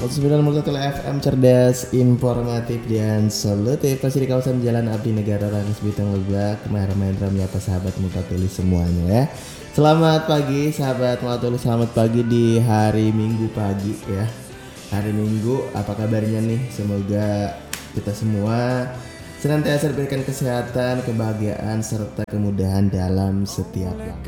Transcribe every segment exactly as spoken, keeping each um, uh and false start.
sembilan Multatuli F M, cerdas, informatif, dan solutif. Masih di kawasan Jalan Abdi Negara Rangkas Bitung Lebak. Kemarin-kemarin menyapa sahabat Multatuli semuanya ya. Selamat pagi sahabat Multatuli, selamat pagi di hari Minggu pagi ya. Hari Minggu, apa kabarnya nih? Semoga kita semua senantiasa diberikan kesehatan, kebahagiaan, serta kemudahan dalam setiap waktu.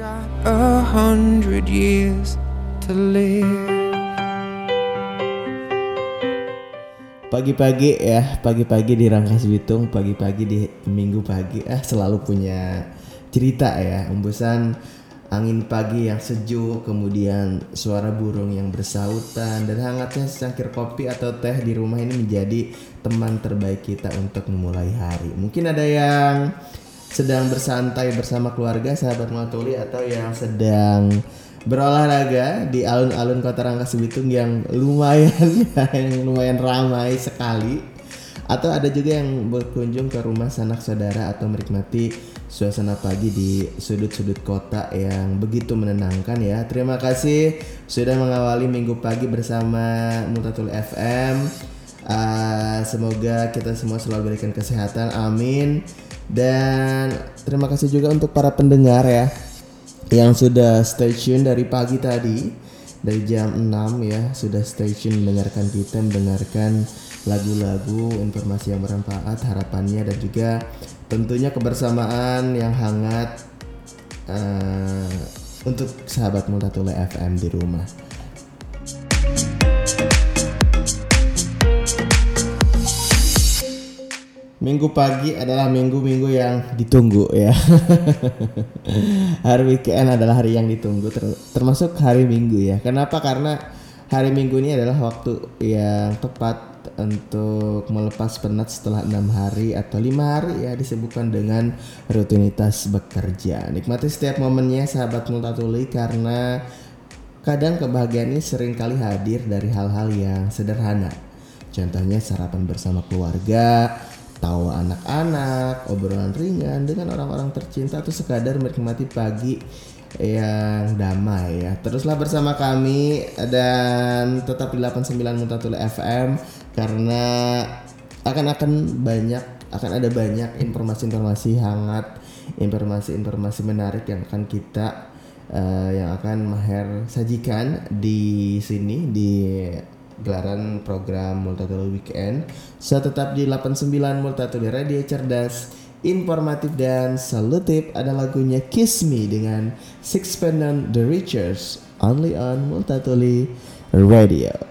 Pagi-pagi ya, pagi-pagi di Rangkas Bitung, pagi-pagi di Minggu pagi, eh selalu punya cerita ya. Embusan angin pagi yang sejuk, kemudian suara burung yang bersautan, dan hangatnya secangkir kopi atau teh di rumah ini menjadi teman terbaik kita untuk memulai hari. Mungkin ada yang sedang bersantai bersama keluarga, sahabat Multatuli, atau yang sedang berolahraga di alun-alun Kota Rangkas Bitung yang lumayan yang lumayan ramai sekali, atau ada juga yang berkunjung ke rumah sanak saudara atau menikmati suasana pagi di sudut-sudut kota yang begitu menenangkan ya. Terima kasih sudah mengawali minggu pagi bersama Multatuli F M. Uh, semoga kita semua selalu berikan kesehatan, amin. Dan terima kasih juga untuk para pendengar ya yang sudah stay tune dari pagi tadi, dari jam enam ya, sudah stay tune mendengarkan kita, mendengarkan lagu-lagu, informasi yang bermanfaat, harapannya, dan juga tentunya kebersamaan yang hangat uh, untuk sahabat Multatuli F M di rumah. Minggu pagi adalah minggu-minggu yang ditunggu ya. Hari weekend adalah hari yang ditunggu, ter- termasuk hari Minggu ya. Kenapa? Karena hari Minggu ini adalah waktu yang tepat untuk melepas penat setelah enam hari atau lima hari ya disibukkan dengan rutinitas bekerja. Nikmati setiap momennya sahabat Multatuli, karena kadang kebahagiaan ini sering kali hadir dari hal-hal yang sederhana. Contohnya sarapan bersama keluarga, tawa anak-anak, obrolan ringan dengan orang-orang tercinta, atau sekadar menikmati pagi yang damai ya. Teruslah bersama kami dan tetap di delapan puluh sembilan Multatuli F M, karena akan akan banyak akan ada banyak informasi-informasi hangat, informasi-informasi menarik yang akan kita uh, yang akan Maher sajikan di sini di gelaran program Multatuli Weekend. So tetap di delapan puluh sembilan Multatuli, radio cerdas, informatif, dan solutif. Ada lagunya Kiss Me dengan Sixpence None The Richer, only on Multatuli Radio.